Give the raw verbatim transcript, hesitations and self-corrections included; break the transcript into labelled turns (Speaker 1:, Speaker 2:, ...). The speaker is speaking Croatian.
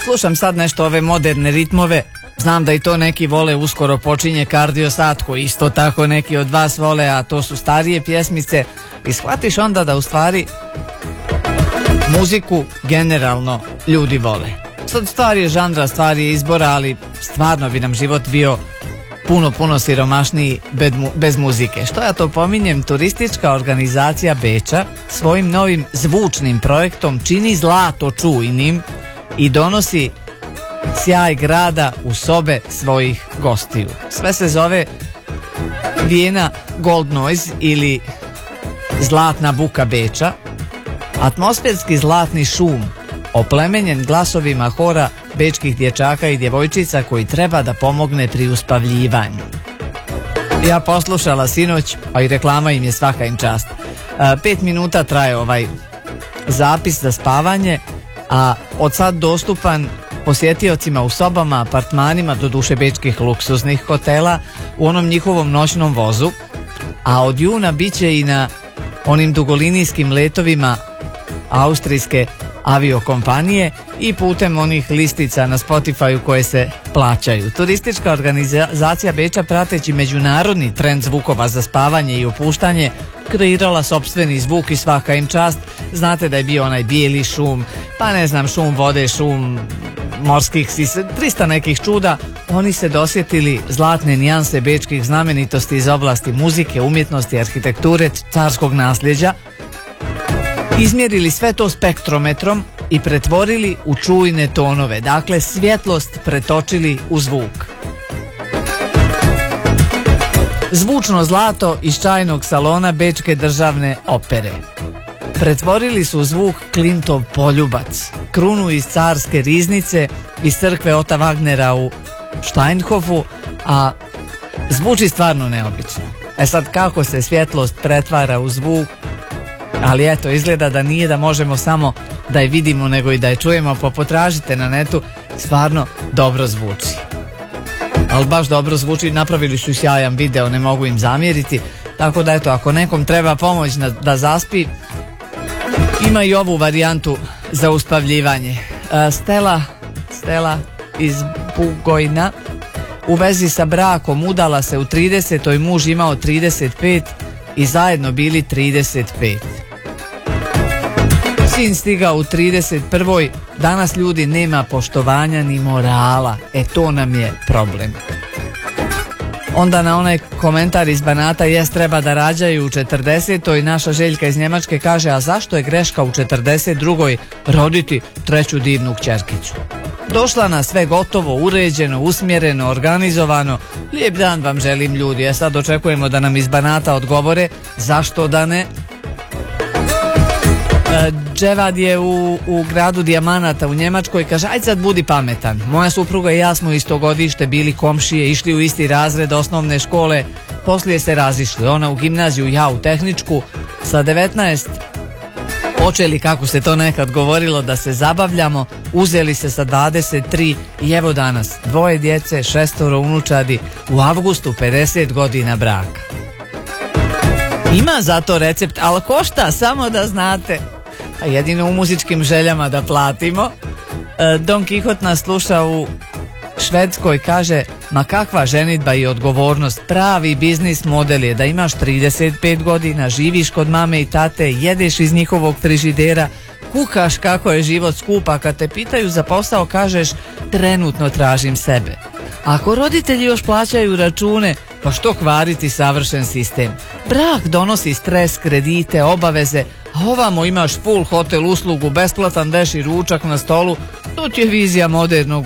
Speaker 1: Slušam sad nešto ove moderne ritmove, znam da i to neki vole, uskoro počinje Kardio sat koji isto tako neki od vas vole, a to su starije pjesmice i shvatiš onda da u stvari muziku generalno ljudi vole. Sad stvar je žanra, stvar je izbora, ali stvarno bi nam život bio puno, puno siromašniji bez, mu, bez muzike. Što ja to pominjem, turistička organizacija Beča svojim novim zvučnim projektom čini zlato čujnim i donosi sjaj grada u sobe svojih gostiju. Sve se zove Vijena Gold Noise ili Zlatna buka Beča. Atmosferski zlatni šum oplemenjen glasovima hora bečkih dječaka i djevojčica koji treba da pomogne pri uspavljivanju. Ja poslušala sinoć, a i reklama im je svaka im čast. E, pet minuta traje ovaj zapis za spavanje, a od sad dostupan posjetiocima u sobama, apartmanima, do duše bečkih luksuznih hotela, u onom njihovom noćnom vozu, a od juna bit će i na onim dugolinijskim letovima austrijske aviokompanije i putem onih listica na Spotify koje se plaćaju. Turistička organizacija Beča, prateći međunarodni trend zvukova za spavanje i opuštanje, kreirala sopstveni zvuk i svaka im čast. Znate da je bio onaj bijeli šum, pa ne znam, šum vode, šum morskih sisa, trista nekih čuda. Oni se dosjetili zlatne nijanse bečkih znamenitosti iz oblasti muzike, umjetnosti, arhitekture, carskog nasljeđa, izmjerili sve to spektrometrom i pretvorili u čujne tonove, dakle svjetlost pretočili u zvuk. Zvučno zlato iz čajnog salona Bečke državne opere pretvorili su u zvuk Klintov poljubac, krunu iz carske riznice iz crkve Ota Wagnera u Steinhofu, a zvuči stvarno neobično. E sad, kako se svjetlost pretvara u zvuk, ali eto, izgleda da nije da možemo samo da je vidimo, nego i da je čujemo, pa potražite na netu, stvarno dobro zvuči. Ali baš dobro zvuči, napravili su sjajan video, ne mogu im zamjeriti, tako da eto, ako nekom treba pomoć na, da zaspi, ima i ovu varijantu za uspavljivanje. E, Stela, Stela iz Bugojna u vezi sa brakom udala se u tridesetoj, muž imao trideset pet i zajedno bili trideset pet. Sin stigao u trideset prvoj, danas ljudi nema poštovanja ni morala, e to nam je problem. Onda na onaj komentar iz Banata, jes treba da rađaju u četrdesetoj, naša Željka iz Njemačke kaže, a zašto je greška u četrdeset drugoj roditi treću divnu kćerkicu? Došla na sve gotovo, uređeno, usmjereno, organizovano. Lijep dan vam želim, ljudi. Ja sad očekujemo da nam iz Banata odgovore zašto da ne. Dževad je u, u gradu Dijamanata u Njemačkoj, kaže, ajde sad budi pametan. Moja supruga i ja smo isto godište, bili komšije, išli u isti razred osnovne škole, poslije se razišli. Ona u gimnaziju, ja u tehničku. Sa devetnaest počeli, kako se to nekad govorilo, da se zabavljamo, uzeli se sa dvadeset tri i evo danas dvoje djece, šestoro unučadi, u avgustu pedeset godina braka. Ima za to recept, ali košta, samo da znate. A jedino u muzičkim željama da platimo. Don Kihot nas sluša u Švedskoj, kaže, ma kakva ženidba i odgovornost, pravi biznis model je da imaš trideset pet godina, živiš kod mame i tate, jedeš iz njihovog frižidera, kukaš kako je život skupa, kad te pitaju za posao kažeš trenutno tražim sebe. Ako roditelji još plaćaju račune, pa što kvariti savršen sistem? Brak donosi stres, kredite, obaveze, a ovamo imaš full hotel uslugu, besplatan veš i ručak na stolu. To ti je vizija modernog